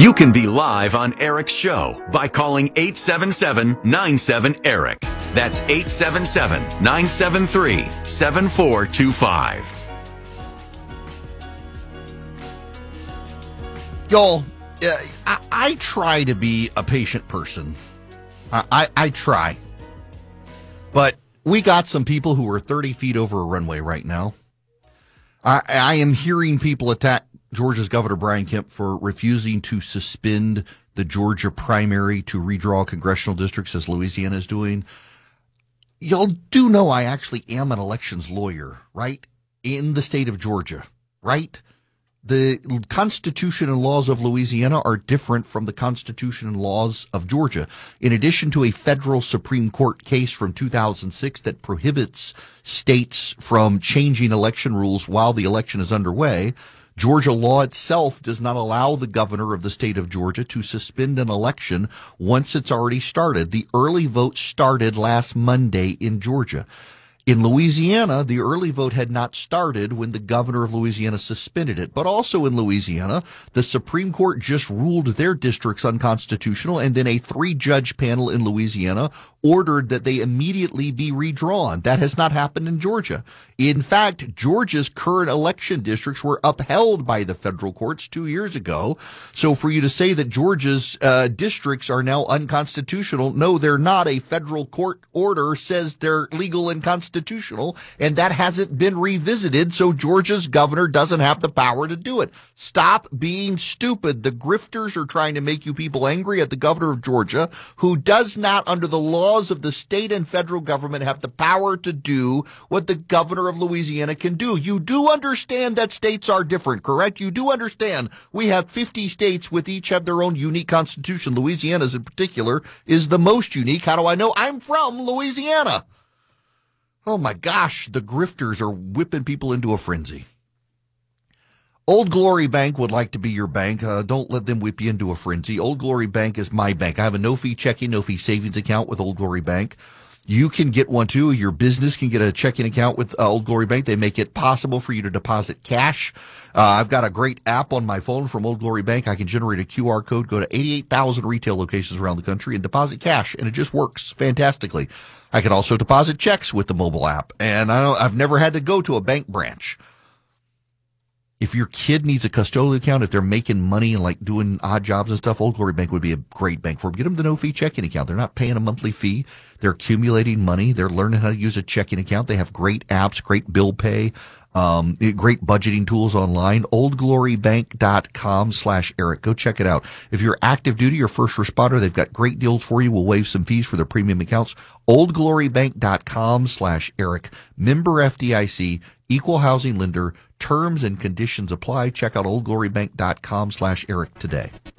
You can be live on Eric's show by calling 877-97-ERIC. That's 877-973-7425. Y'all, I try to be a patient person. I try. But we got some people who are 30 feet over a runway right now. I am hearing people attack Georgia's Governor Brian Kemp for refusing to suspend the Georgia primary to redraw congressional districts as Louisiana is doing. Y'all do know I actually am an elections lawyer, right? In the state of Georgia, right? The Constitution and laws of Louisiana are different from the Constitution and laws of Georgia. In addition to a federal Supreme Court case from 2006 that prohibits states from changing election rules while the election is underway, Georgia law itself does not allow the governor of the state of Georgia to suspend an election once it's already started. The early vote started last Monday in Georgia. In Louisiana, the early vote had not started when the governor of Louisiana suspended it. But also in Louisiana, the Supreme Court just ruled their districts unconstitutional, and then a 3-judge panel in Louisiana ordered that they immediately be redrawn. That has not happened in Georgia. In fact, Georgia's current election districts were upheld by the federal courts 2 years ago. So for you to say that Georgia's districts are now unconstitutional, no, they're not. A federal court order says they're legal and constitutional, and that hasn't been revisited, so Georgia's governor doesn't have the power to do it. Stop being stupid. The grifters are trying to make you people angry at the governor of Georgia, who does not, under the laws of the state and federal government, have the power to do what the governor of Louisiana can do. You do understand that states are different, correct? You do understand we have 50 states with each have their own unique constitution. Louisiana's in particular is the most unique. How do I know? I'm from Louisiana. Oh my gosh, the grifters are whipping people into a frenzy. Old Glory Bank would like to be your bank. Don't let them whip you into a frenzy. Old Glory Bank is my bank. I have a no-fee checking, no-fee savings account with Old Glory Bank. You can get one too. Your business can get a checking account with Old Glory Bank. They make it possible for you to deposit cash. I've got a great app on my phone from Old Glory Bank. I can generate a QR code, go to 88,000 retail locations around the country and deposit cash, and it just works fantastically. I can also deposit checks with the mobile app, and I've never had to go to a bank branch. If your kid needs a custodial account, if they're making money and like doing odd jobs and stuff, Old Glory Bank would be a great bank for them. Get them the no-fee checking account. They're not paying a monthly fee. They're accumulating money. They're learning how to use a checking account. They have great apps, great bill pay, great budgeting tools online. oldglorybank.com/Eric. Go check it out. If you're active duty or first responder, they've got great deals for you. We'll waive some fees for their premium accounts. oldglorybank.com/Eric. Member FDIC, equal housing lender. Terms and conditions apply. Check out oldglorybank.com/Eric today.